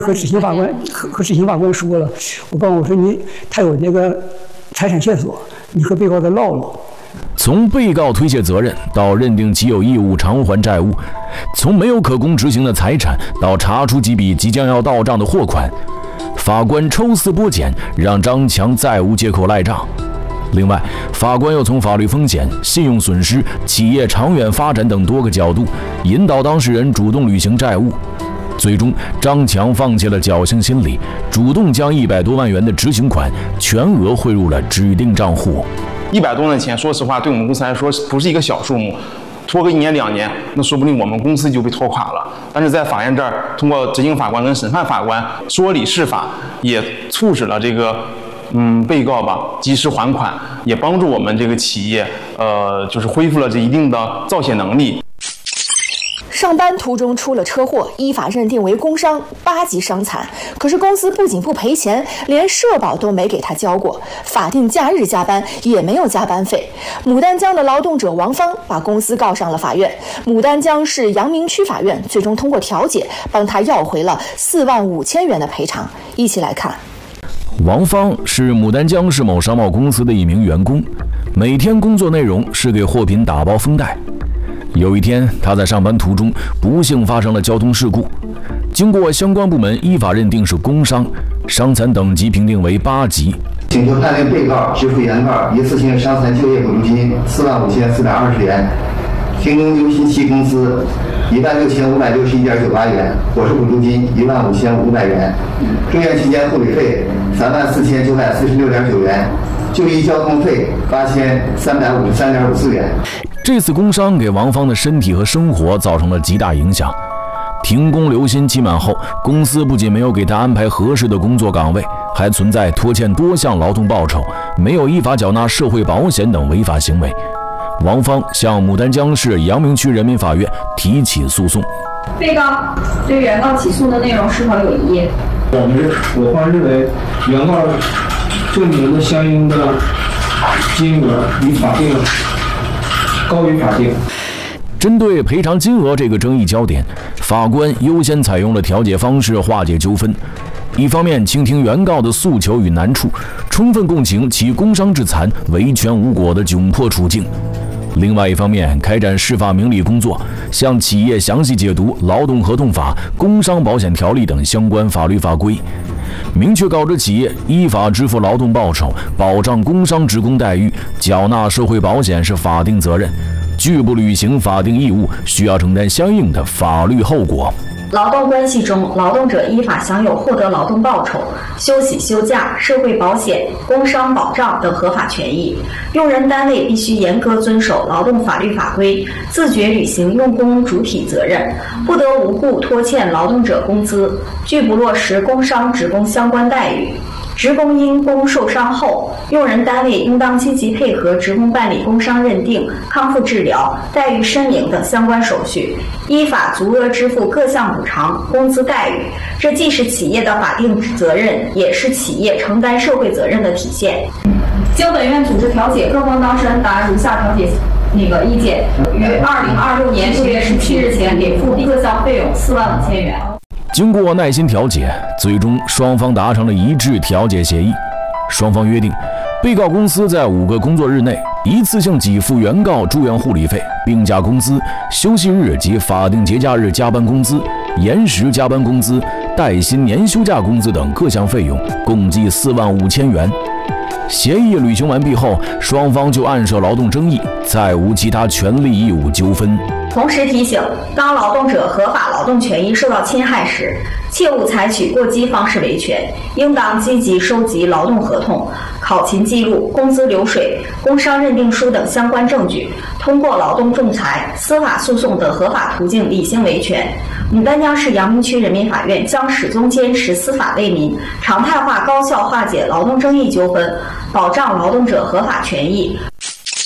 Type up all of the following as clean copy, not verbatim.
和执行法官说了，我说他有那个财产线索，你和被告再唠唠。 从被告推卸责任到认定其有义务偿还债务，从没有可供执行的财产到查出几笔即将要到账的货款，法官抽丝剥茧，让张强再无借口赖账。另外，法官又从法律风险、信用损失、企业长远发展等多个角度引导当事人主动履行债务。最终，张强放弃了侥幸心理，主动将100多万元的执行款全额汇入了指定账户。 100多万的钱，说实话，对我们公司来说不是一个小数目。拖个1年2年，那说不定我们公司就被拖垮了。但是在法院这儿，通过执行法官跟审判法官说理释法，也促使了这个被告吧及时还款，也帮助我们这个企业就是恢复了这一定的造血能力。 上班途中出了车祸，依法认定为工伤8级伤残。可是公司不仅不赔钱，连社保都没给他交过，法定假日加班也没有加班费。牡丹江的劳动者王芳把公司告上了法院，牡丹江市阳明区法院最终通过调解，帮他要回了4万5千元的赔偿。一起来看。 王芳是牡丹江市某商贸公司的一名员工，每天工作内容是给货品打包封袋。有一天，他在上班途中不幸发生了交通事故，经过相关部门依法认定是工伤，伤残等级评定为8级。 请求判令被告支付原告一次性伤残就业补助金45420元，停工休息期工资16561.98元，伙食补助金15500元，住院期间护理费34946.9元，就医交通费8353.54元。 这次工伤给王芳的身体和生活造成了极大影响。停工留薪期满后，公司不仅没有给他安排合适的工作岗位，还存在拖欠多项劳动报酬、没有依法缴纳社会保险等违法行为。王芳向牡丹江市阳明区人民法院提起诉讼。 被告对原告起诉的内容是否有异议？ 我方认为，原告证明的相应的金额与法定高于法定。 针对赔偿金额这个争议焦点，法官优先采用了调解方式化解纠纷。一方面倾听原告的诉求与难处，充分共情其工伤致残、维权无果的窘迫处境；另外一方面开展释法明理工作，向企业详细解读《劳动合同法》《工伤保险条例》等相关法律法规，明确告知企业依法支付劳动报酬、保障工伤职工待遇、缴纳社会保险是法定责任，拒不履行法定义务需要承担相应的法律后果。 劳动关系中，劳动者依法享有获得劳动报酬、休息休假、社会保险、工伤保障等合法权益。用人单位必须严格遵守劳动法律法规，自觉履行用工主体责任，不得无故拖欠劳动者工资，拒不落实工伤职工相关待遇。职工因工受伤后，用人单位应当积极配合职工办理工伤认定、康复治疗、待遇申明等相关手续，依法足额支付各项补偿、工资待遇。这既是企业的法定责任，也是企业承担社会责任的体现。经本院组织调解，各方当事人答如下调解意见：于2026年6月17日前给付各项费用4万5千元。 经过耐心调解，最终双方达成了一致调解协议。双方约定，被告公司在5个工作日内一次性给付原告住院护理费、病假工资、休息日及法定节假日加班工资、延时加班工资、带薪年休假工资等各项费用，共计4万5千元。协议履行完毕后，双方就案涉劳动争议，再无其他权利义务纠纷。 同时提醒，当劳动者合法劳动权益受到侵害时，切勿采取过激方式维权，应当积极收集劳动合同、考勤记录、工资流水、工伤认定书等相关证据，通过劳动仲裁、司法诉讼等合法途径理性维权。牡丹江市阳明区人民法院将始终坚持司法为民，常态化高效化解劳动争议纠纷，保障劳动者合法权益。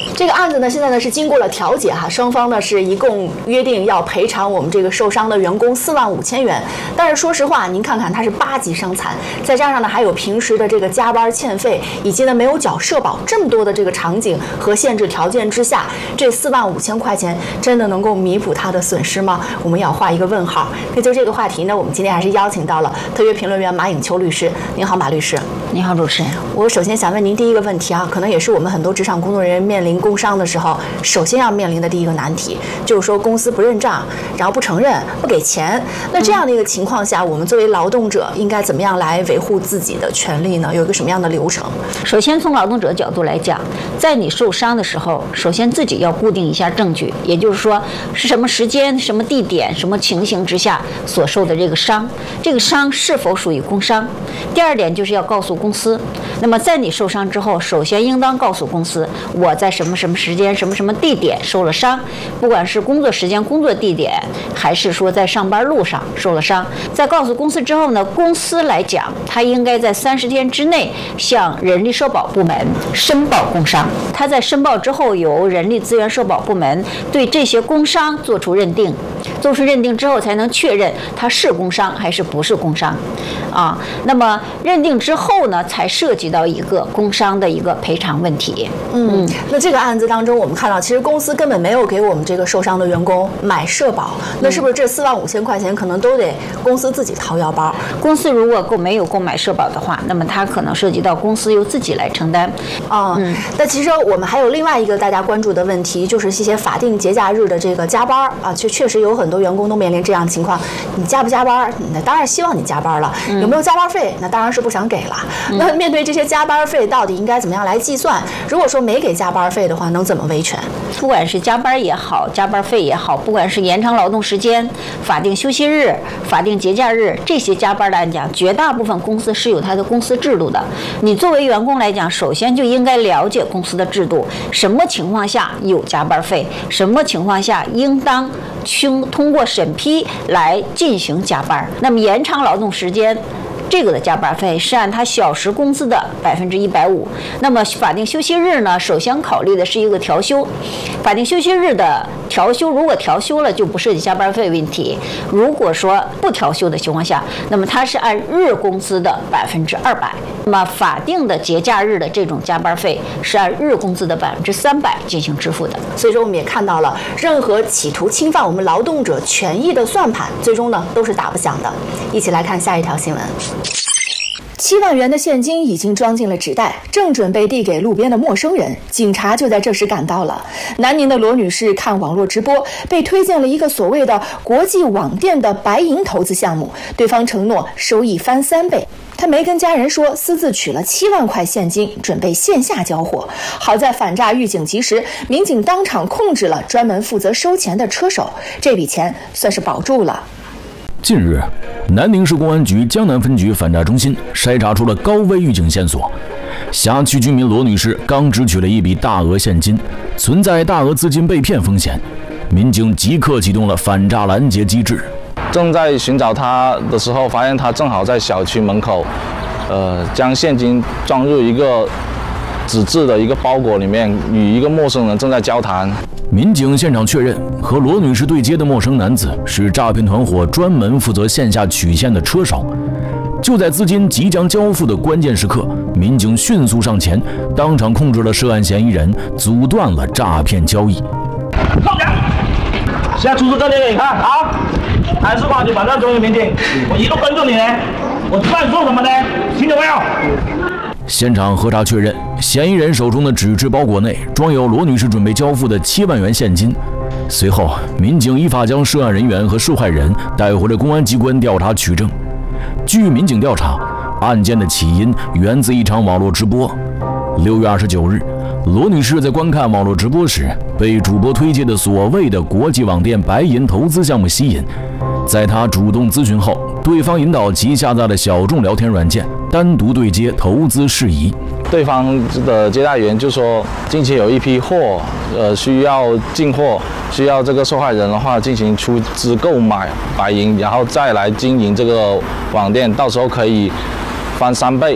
这个案子呢，现在呢是经过了调解哈，双方呢是一共约定要赔偿我们这个受伤的员工45000元。但是说实话，您看看他是8级伤残，再加上呢还有平时的这个加班欠费，以及呢没有缴社保，这么多的这个场景和限制条件之下，这45000块钱真的能够弥补他的损失吗？我们要画一个问号。那就这个话题呢，我们今天还是邀请到了特约评论员马颖秋律师。您好，马律师。 你好，主持人。 我首先想问您第一个问题啊，可能也是我们很多职场工作人员面临工伤的时候，首先要面临的第一个难题，就是说公司不认账，然后不承认、不给钱。那这样的一个情况下，我们作为劳动者应该怎么样来维护自己的权利呢？有一个什么样的流程？ 首先，从劳动者角度来讲，在你受伤的时候，首先自己要固定一下证据，也就是说是什么时间、什么地点、什么情形之下所受的这个伤，这个伤是否属于工伤。第二点就是要告诉公司，那么在你受伤之后，首先应当告诉公司，我在什么什么时间、什么什么地点受了伤，不管是工作时间、工作地点，还是说在上班路上受了伤。在告诉公司之后呢，公司来讲，他应该在30天之内向人力社保部门申报工伤。他在申报之后，由人力资源社保部门对这些工伤做出认定，做出认定之后才能确认他是工伤还是不是工伤啊。那么认定之后呢，才涉及到一个工伤的一个赔偿问题。 那这个案子当中，我们看到其实公司根本没有给我们这个受伤的员工买社保，那是不是这45000块钱可能都得公司自己掏腰包？ 公司如果没有购买社保的话，那么它可能涉及到公司由自己来承担。 但其实我们还有另外一个大家关注的问题，就是一些法定节假日的这个加班啊，确实有很多员工都面临这样的情况。你加不加班？那当然希望你加班了。有没有加班费？那当然是不想给了。那面对这些加班费，到底应该怎么样来计算？如果说没给加班费的话，能怎么维权？ 不管是加班也好，加班费也好，不管是延长劳动时间、法定休息日、法定节假日，这些加班来讲，绝大部分公司是有它的公司制度的。你作为员工来讲，首先就应该了解公司的制度，什么情况下有加班费，什么情况下应当通过审批来进行加班。那么延长劳动时间，这个的加班费是按他小时工资的150%。那么法定休息日呢，首先考虑的是一个调休。法定休息日的调休，如果调休了就不涉及加班费问题。如果说不调休的情况下，那么它是按日工资的200%。那么法定的节假日的这种加班费是按日工资的300%进行支付的。 所以说我们也看到了，任何企图侵犯我们劳动者权益的算盘，最终呢都是打不响的。一起来看下一条新闻。7万元的现金已经装进了纸袋，正准备递给路边的陌生人，警察就在这时赶到了。南宁的罗女士看网络直播，被推荐了一个所谓的国际网店的白银投资项目，对方承诺收益翻3倍。她没跟家人说，私自取了7万块现金，准备线下交货。好在反诈预警及时，民警当场控制了专门负责收钱的车手，这笔钱算是保住了。 近日，南宁市公安局江南分局反诈中心筛查出了高危预警线索。辖区居民罗女士刚支取了一笔大额现金，存在大额资金被骗风险，民警即刻启动了反诈拦截机制。 正在寻找她的时候，发现她正好在小区门口，将现金装入一个纸质的一个包裹里面，与一个陌生人正在交谈。 民警现场确认，和罗女士对接的陌生男子是诈骗团伙专门负责线下取现的车手。就在资金即将交付的关键时刻，民警迅速上前，当场控制了涉案嫌疑人，阻断了诈骗交易。 放人！现在出示证件给你看啊！还是花局反诈中心民警，我一路跟着你呢，我知道你做什么呢？听懂没有？ 现场核查确认，嫌疑人手中的纸质包裹内装有罗女士准备交付的7万元现金。随后，民警依法将涉案人员和受害人带回了公安机关调查取证。据民警调查，案件的起因源自一场网络直播。6月29日，罗女士在观看网络直播时，被主播推介的所谓的国际网店白银投资项目吸引。在她主动咨询后，对方引导其下载了小众聊天软件，单独对接投资事宜。 对方的接待员就说，近期有一批货，需要进货，需要这个受害人的话进行出资购买白银，然后再来经营这个网店，到时候可以翻3倍。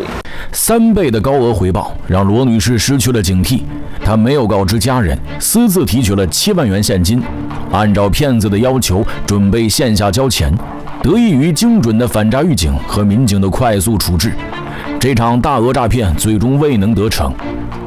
3倍的高额回报让罗女士失去了警惕，她没有告知家人，私自提取了7万元现金，按照骗子的要求准备线下交钱。得益于精准的反诈预警和民警的快速处置，这场大额诈骗最终未能得逞。